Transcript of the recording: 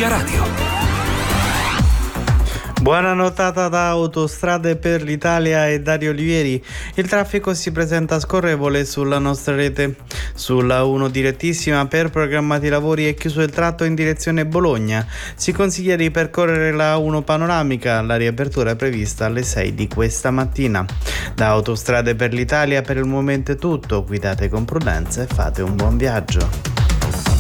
Via Radio. Buona notata da Autostrade per l'Italia e Dario Olivieri. Il traffico si presenta scorrevole sulla nostra rete. Sulla 1 direttissima per programmati lavori è chiuso il tratto in direzione Bologna. Si consiglia di percorrere la 1 panoramica. La riapertura è prevista alle 6 di questa mattina. Da Autostrade per l'Italia per il momento è tutto. Guidate con prudenza e fate un buon viaggio.